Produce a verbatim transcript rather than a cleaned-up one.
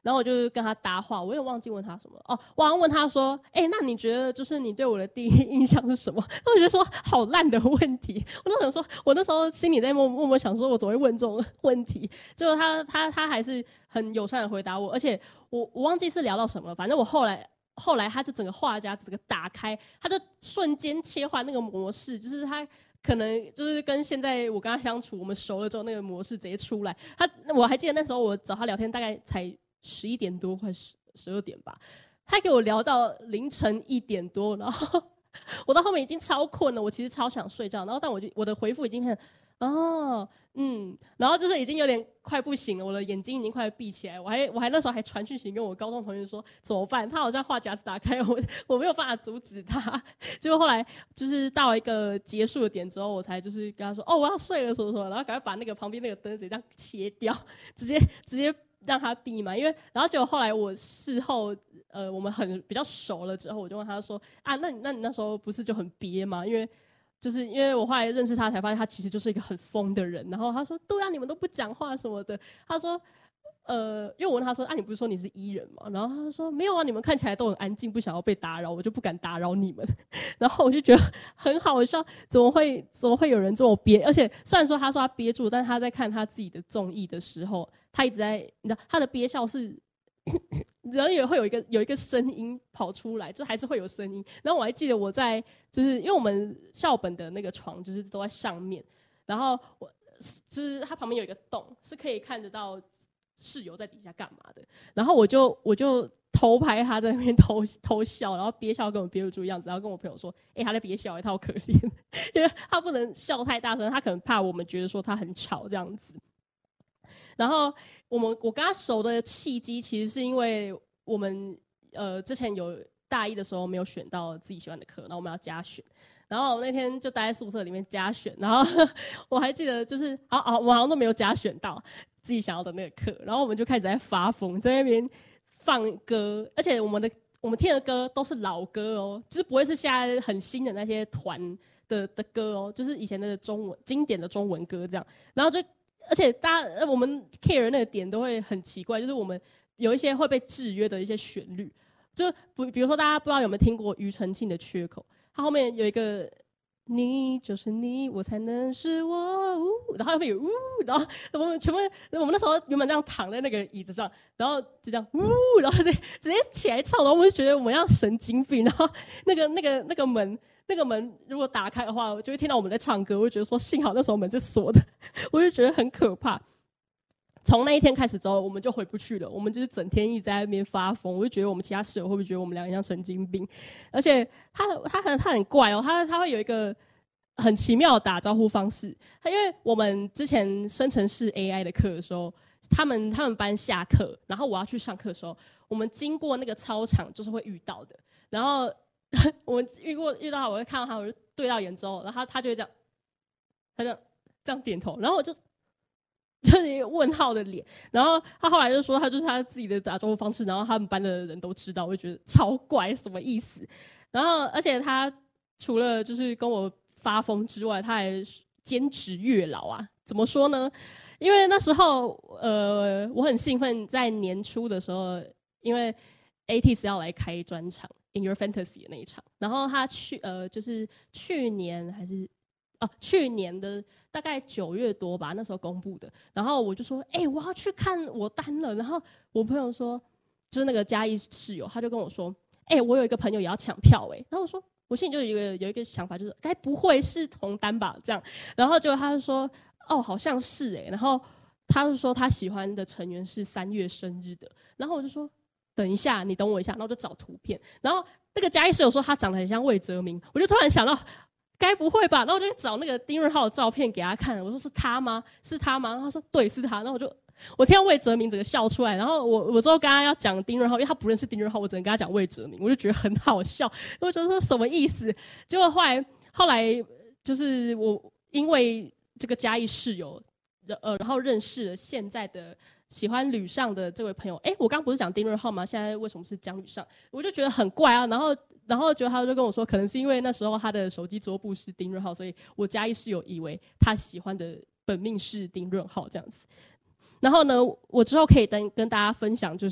然后我就跟他搭话，我也忘记问他什么了哦，我好像问他说，哎、欸，那你觉得就是你对我的第一印象是什么？我就说好烂的问题，我就想说，我那时候心里在默默默想说，我怎么会问这种问题？结果他他他还是很友善的回答我，而且我我忘记是聊到什么了，反正我后来后来他就整个话匣子整个打开，他就瞬间切换那个模式，就是他。可能就是跟现在我跟他相处，我们熟了之后，那个模式直接出来。他我还记得那时候我找他聊天，大概才十一点多，快十十二点吧。他给我聊到凌晨一点多，然后我到后面已经超困了，我其实超想睡觉。然后但我就我的回复已经很哦嗯，然后就是已经有点快不行了，我的眼睛已经快闭起来。我还我还那时候还传讯息跟我高中同学说怎么办？他好像话匣子打开，我我没有办法阻止他。结果后来就是到一个结束的点之后，我才就是跟他说哦我要睡了什么什么，然后赶快把那个旁边那个灯直接这样切掉，直接直接让他闭嘛。因为然后结果后来我事后呃我们很比较熟了之后，我就问他说啊那你那你那时候不是就很憋吗？因为就是因为我后来认识他才发现他其实就是一个很疯的人。然后他说对啊你们都不讲话什么的。他说呃，因为我问他说啊你不是说你是 E 人吗？然后他说没有啊，你们看起来都很安静，不想要被打扰，我就不敢打扰你们。然后我就觉得很好笑，怎么会怎么会有人这么憋？而且虽然说他说他憋住，但是他在看他自己的综艺的时候，他一直在你知道他的憋笑是然后也会有一个有一个声音跑出来，就还是会有声音。然后我还记得我在就是因为我们校本的那个床就是都在上面，然后我就是它旁边有一个洞，是可以看得到室友在底下干嘛的。然后我就我就偷拍他在那边偷偷笑，然后憋笑根本憋不住的样子，然后跟我朋友说：“哎、欸，他在憋笑、欸，他好可怜，因为他不能笑太大声，他可能怕我们觉得说他很吵这样子。”然后我们我跟他熟的契机，其实是因为我们呃之前有大一的时候没有选到自己喜欢的课，然后我们要加选，然后我那天就待在宿舍里面加选，然后呵呵我还记得就是好好我好像都没有加选到自己想要的那个课，然后我们就开始在发疯，在那边放歌，而且我们的我们听的歌都是老歌哦，就是不会是现在很新的那些团的的歌哦，就是以前的中文经典的中文歌这样，然后就。而且大家我们 care 那个点都会很奇怪，就是我们有一些会被制约的一些旋律，就比如说大家不知道有没有听过庾澄庆的缺口，它后面有一个你就是你，我才能是我，呜，然后后面有呜，然后我们全部我们那时候原本这样躺在那个椅子上，然后就这样呜，然后直接直接起来唱，然后我们就觉得我们像神经病，然后那个那个那个门。那个门如果打开的话，我就会听到我们在唱歌，我就觉得说幸好那时候门是锁的，我就觉得很可怕。从那一天开始之后，我们就回不去了，我们就是整天一直在那边发疯。我就觉得我们其他室友会不会觉得我们两个像神经病？而且他他很他很怪哦，他他会有一个很奇妙的打招呼方式。他因为我们之前生成式 A I 的课的时候，他们他们班下课，然后我要去上课的时候，我们经过那个操场就是会遇到的，然后。我遇过遇到他，我会看到他，我就对到眼之后，然后他他就会这样，他就这样点头，然后我就就是一个问号的脸，然后他后来就说他就是他自己的打招呼方式，然后他们班的人都知道，我就觉得超怪，什么意思？然后而且他除了就是跟我发疯之外，他还兼职月老啊，怎么说呢？因为那时候呃我很兴奋，在年初的时候，因为 A T E S 要来开专场。In Your Fantasy 的那一场，然后他去呃，就是去年还是哦、啊，去年的大概九月多吧，那时候公布的。然后我就说，哎、欸，我要去看我单了。然后我朋友说，就是那个嘉义室友，他就跟我说，哎、欸，我有一个朋友也要抢票、欸，哎。然后我说，我心里就有一个有一个想法，就是该不会是同单吧？这样。然后结果他就说，哦，好像是哎、欸。然后他就说他喜欢的成员是三月生日的。然后我就说。等一下，你等我一下，然后就找图片，然后那个嘉义室友说他长得很像魏哲明，我就突然想到，该不会吧？然后我就找那个丁润浩的照片给他看，我说是他吗？是他吗？然后他说对，是他。然后我就我听到魏哲明整个笑出来，然后我我之后跟他要讲丁润浩，因为他不认识丁润浩，我只能跟他讲魏哲明，我就觉得很好笑，我就说什么意思？结果后来后来就是我因为这个嘉义室友，呃，然后认识了现在的。喜欢吕尚的这位朋友，哎，我刚不是讲丁润浩吗？现在为什么是讲吕尚？我就觉得很怪啊。然后，然后就他就跟我说，可能是因为那时候他的手机桌布是丁润浩，所以我嘉义室友以为他喜欢的本命是丁润浩这样子。然后呢，我之后可以跟跟大家分享，就是。